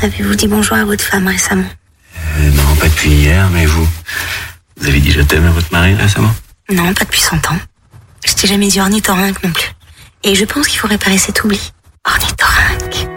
Avez-vous dit bonjour à votre femme récemment? Non, pas depuis hier, mais vous avez dit je t'aime à votre mari récemment? Non, pas depuis 100 ans. Je t'ai jamais dit ornithorynque non plus. Et je pense qu'il faut réparer cet oubli. Ornithorynque.